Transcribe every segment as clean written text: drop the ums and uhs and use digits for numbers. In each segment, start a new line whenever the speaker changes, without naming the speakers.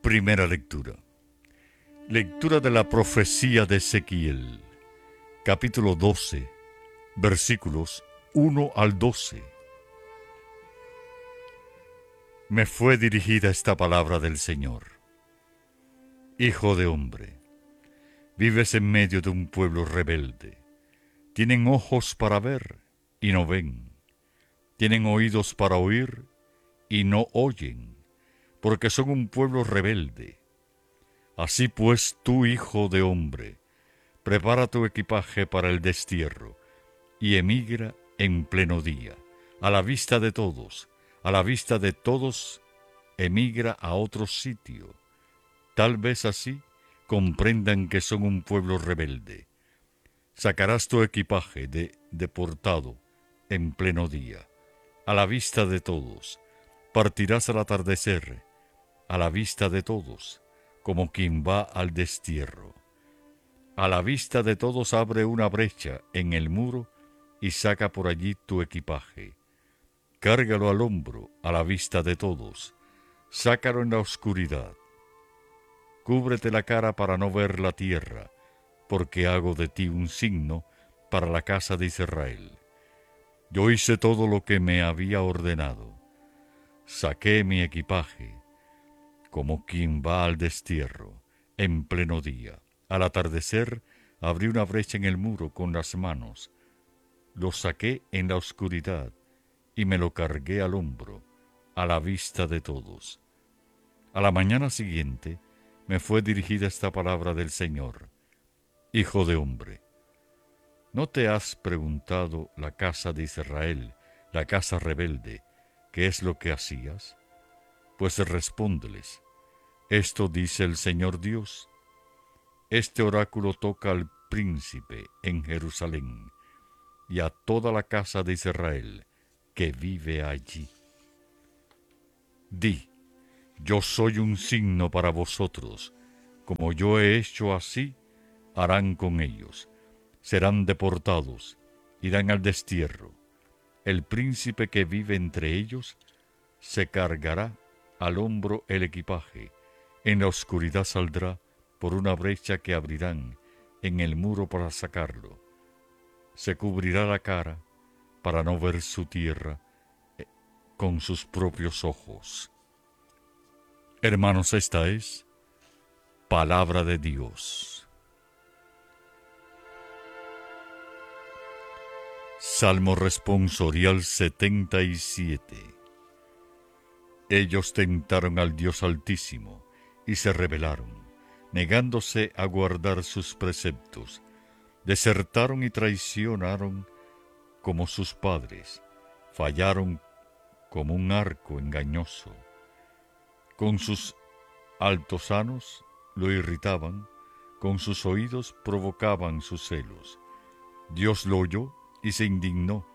Primera lectura. Lectura de la profecía de Ezequiel, capítulo 12, versículos 1 al 12. Me fue dirigida esta palabra del Señor. Hijo de hombre, vives en medio de un pueblo rebelde. Tienen ojos para ver y no ven. Tienen oídos para oír y no oyen, porque son un pueblo rebelde. Así pues, tú, hijo de hombre, prepara tu equipaje para el destierro y emigra en pleno día, a la vista de todos, emigra a otro sitio. Tal vez así comprendan que son un pueblo rebelde. Sacarás tu equipaje de deportado en pleno día, a la vista de todos. Partirás al atardecer, a la vista de todos, como quien va al destierro. A la vista de todos abre una brecha en el muro y saca por allí tu equipaje. Cárgalo al hombro a la vista de todos. Sácalo en la oscuridad. Cúbrete la cara para no ver la tierra, porque hago de ti un signo para la casa de Israel. Yo hice todo lo que me había ordenado. Saqué mi equipaje, como quien va al destierro, en pleno día. Al atardecer, abrí una brecha en el muro con las manos. Lo saqué en la oscuridad y me lo cargué al hombro, a la vista de todos. A la mañana siguiente me fue dirigida esta palabra del Señor. Hijo de hombre, ¿no te has preguntado la casa de Israel, la casa rebelde, qué es lo que hacías? Pues respóndeles. Esto dice el Señor Dios. Este oráculo toca al príncipe en Jerusalén y a toda la casa de Israel que vive allí. Di, yo soy un signo para vosotros, como yo he hecho así, harán con ellos. Serán deportados, irán al destierro. El príncipe que vive entre ellos se cargará al hombro el equipaje. En la oscuridad saldrá por una brecha que abrirán en el muro para sacarlo. Se cubrirá la cara para no ver su tierra con sus propios ojos. Hermanos, esta es palabra de Dios. Salmo responsorial 77. Ellos tentaron al Dios Altísimo y se rebelaron, negándose a guardar sus preceptos. Desertaron y traicionaron como sus padres, fallaron como un arco engañoso. Con sus altosanos lo irritaban, con sus oídos provocaban sus celos. Dios lo oyó y se indignó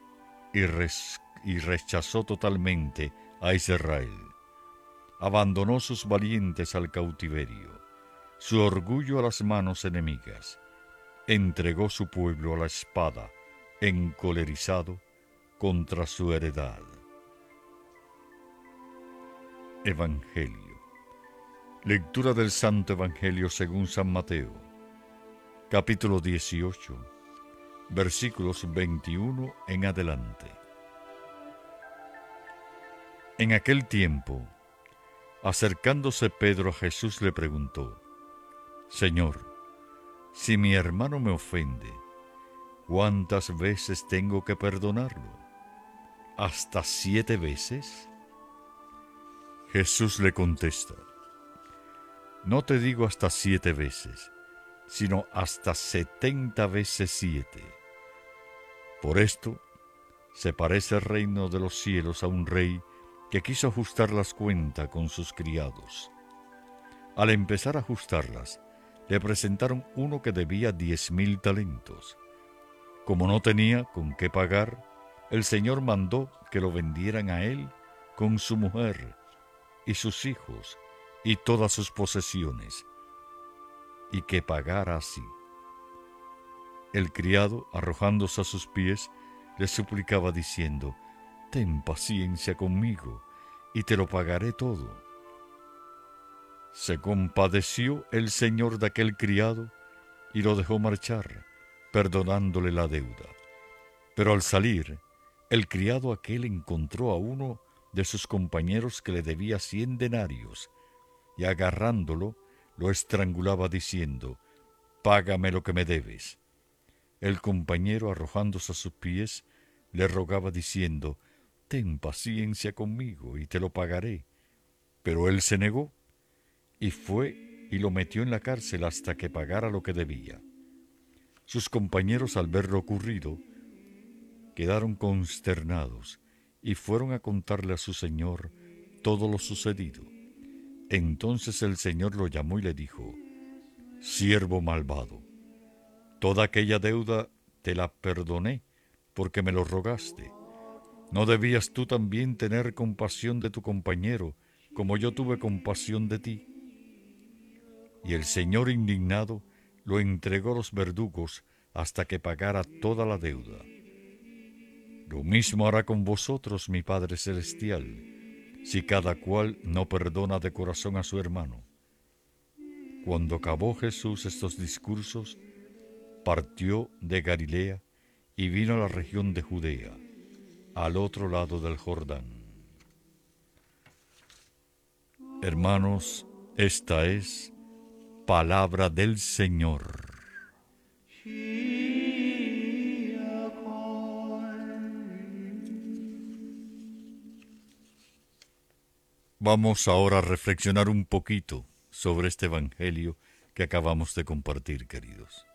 y rechazó totalmente a Israel. Abandonó sus valientes al cautiverio, su orgullo a las manos enemigas. Entregó su pueblo a la espada, encolerizado contra su heredad. Evangelio. Lectura del Santo Evangelio según San Mateo, capítulo 18, versículos 21 en adelante. En aquel tiempo, acercándose Pedro a Jesús le preguntó: Señor, si mi hermano me ofende, ¿cuántas veces tengo que perdonarlo? ¿Hasta 7 veces? Jesús le contesta: No te digo hasta 7 veces, sino hasta 70 veces 7. Por esto se parece el reino de los cielos a un rey que quiso ajustar las cuentas con sus criados. Al empezar a ajustarlas, le presentaron uno que debía 10,000 talentos. Como no tenía con qué pagar, el Señor mandó que lo vendieran a él con su mujer y sus hijos y todas sus posesiones, y que pagara así. El criado, arrojándose a sus pies, le suplicaba diciendo: Ten paciencia conmigo, y te lo pagaré todo. Se compadeció el señor de aquel criado y lo dejó marchar, perdonándole la deuda. Pero al salir, el criado aquel encontró a uno de sus compañeros que le debía 100 denarios, y agarrándolo, lo estrangulaba diciendo: «Págame lo que me debes». El compañero, arrojándose a sus pies, le rogaba diciendo: «Ten paciencia conmigo y te lo pagaré». Pero él se negó, y fue y lo metió en la cárcel hasta que pagara lo que debía. Sus compañeros, al ver lo ocurrido, quedaron consternados y fueron a contarle a su señor todo lo sucedido. Entonces el señor lo llamó y le dijo: «Siervo malvado, toda aquella deuda te la perdoné porque me lo rogaste. ¿No debías tú también tener compasión de tu compañero, como yo tuve compasión de ti?» Y el señor, indignado, lo entregó a los verdugos hasta que pagara toda la deuda. Lo mismo hará con vosotros mi Padre Celestial, si cada cual no perdona de corazón a su hermano. Cuando acabó Jesús estos discursos, partió de Galilea y vino a la región de Judea, al otro lado del Jordán. Hermanos, esta es palabra del Señor. Vamos ahora a reflexionar un poquito sobre este evangelio que acabamos de compartir, queridos.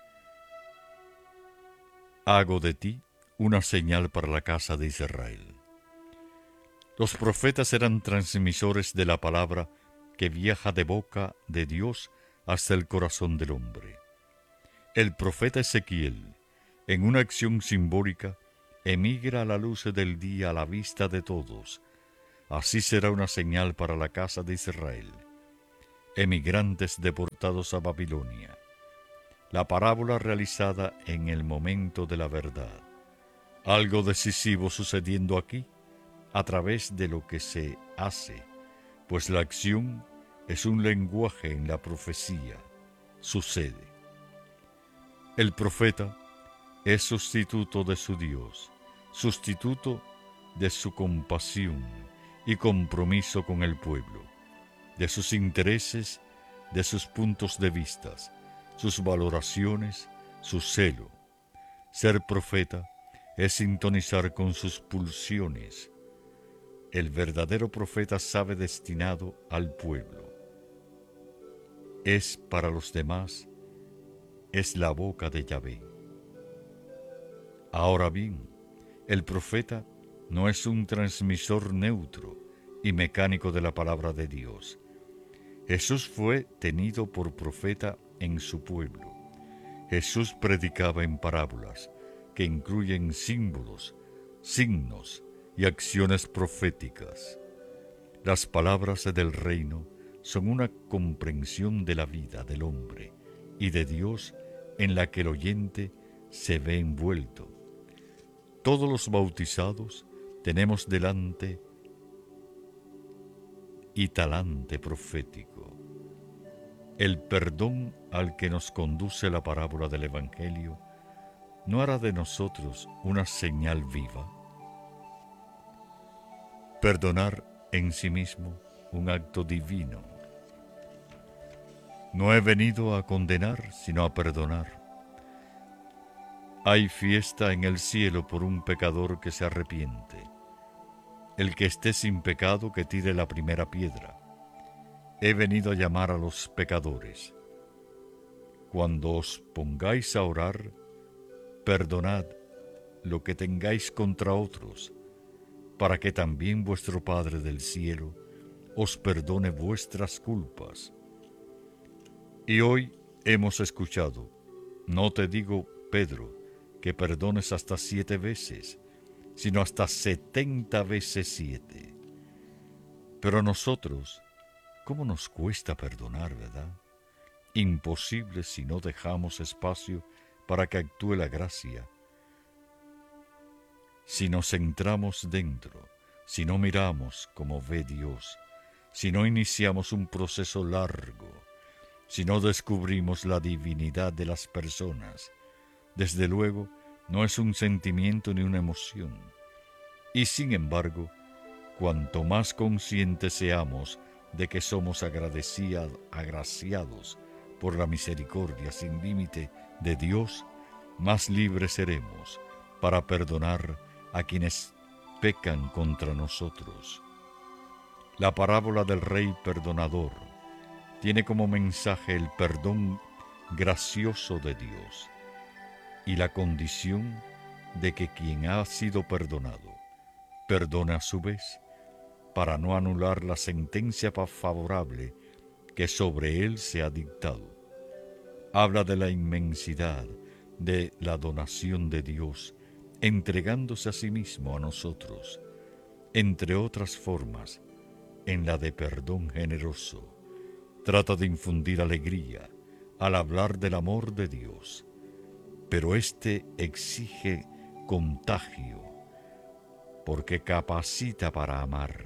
Hago de ti una señal para la casa de Israel. Los profetas eran transmisores de la palabra que viaja de boca de Dios hasta el corazón del hombre. El profeta Ezequiel, en una acción simbólica, emigra a la luz del día a la vista de todos. Así será una señal para la casa de Israel. Emigrantes deportados a Babilonia. La parábola realizada en el momento de la verdad. Algo decisivo sucediendo aquí a través de lo que se hace, pues la acción es un lenguaje en la profecía. Sucede. El profeta es sustituto de su Dios, sustituto de su compasión y compromiso con el pueblo, de sus intereses, de sus puntos de vista, sus valoraciones, su celo. Ser profeta es sintonizar con sus pulsiones. El verdadero profeta sabe destinado al pueblo. Es para los demás, es la boca de Yahvé. Ahora bien, el profeta no es un transmisor neutro y mecánico de la palabra de Dios. Jesús fue tenido por profeta en su pueblo. Jesús predicaba en parábolas que incluyen símbolos, signos y acciones proféticas. Las palabras del reino son una comprensión de la vida del hombre y de Dios en la que el oyente se ve envuelto. Todos los bautizados tenemos delante y talante profético. El perdón al que nos conduce la parábola del Evangelio no hará de nosotros una señal viva. Perdonar en sí mismo un acto divino. No he venido a condenar, sino a perdonar. Hay fiesta en el cielo por un pecador que se arrepiente. El que esté sin pecado, que tire la primera piedra. He venido a llamar a los pecadores. Cuando os pongáis a orar, perdonad lo que tengáis contra otros, para que también vuestro Padre del cielo os perdone vuestras culpas. Y hoy hemos escuchado: no te digo, Pedro, que perdones hasta 7 veces, sino hasta 70 veces 7. Pero nosotros, ¿cómo nos cuesta perdonar, verdad? Imposible si no dejamos espacio para que actúe la gracia. Si nos centramos dentro, si no miramos como ve Dios, si no iniciamos un proceso largo, si no descubrimos la divinidad de las personas. Desde luego, no es un sentimiento ni una emoción. Y sin embargo, cuanto más conscientes seamos de que somos agraciados por la misericordia sin límite de Dios, más libres seremos para perdonar a quienes pecan contra nosotros. La parábola del rey perdonador tiene como mensaje el perdón gracioso de Dios y la condición de que quien ha sido perdonado perdone a su vez, para no anular la sentencia favorable que sobre él se ha dictado. Habla de la inmensidad de la donación de Dios, entregándose a sí mismo a nosotros, entre otras formas, en la de perdón generoso. Trata de infundir alegría al hablar del amor de Dios, pero este exige contagio, porque capacita para amar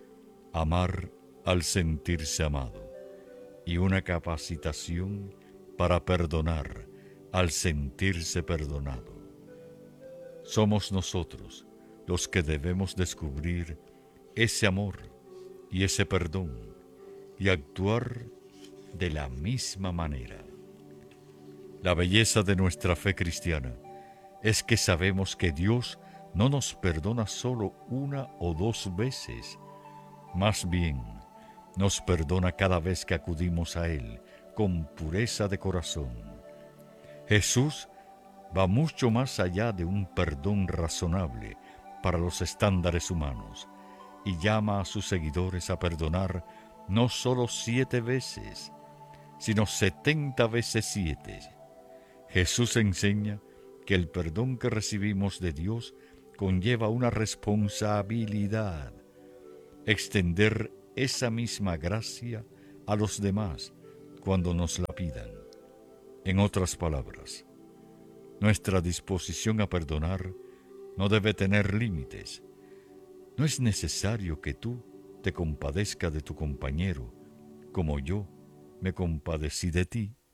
al sentirse amado, y una capacitación para perdonar al sentirse perdonado. Somos nosotros los que debemos descubrir ese amor y ese perdón y actuar de la misma manera. La belleza de nuestra fe cristiana es que sabemos que Dios no nos perdona solo una o dos veces, más bien nos perdona cada vez que acudimos a Él con pureza de corazón. Jesús va mucho más allá de un perdón razonable para los estándares humanos y llama a sus seguidores a perdonar no solo 7 veces, sino 70 veces 7. Jesús enseña que el perdón que recibimos de Dios conlleva una responsabilidad, extender esa misma gracia a los demás cuando nos la pidan. En otras palabras, nuestra disposición a perdonar no debe tener límites. No es necesario que tú te compadezcas de tu compañero como yo me compadecí de ti.